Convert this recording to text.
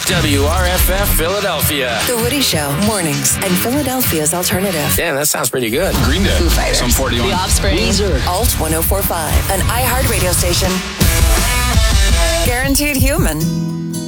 WRFF Philadelphia. The Woody Show, mornings, and Philadelphia's alternative. Damn, that sounds pretty good. Green Day. Foo Fighters. Some 41. The Offspring. Weezer. Alt 104.5. An iHeart radio station. Guaranteed human.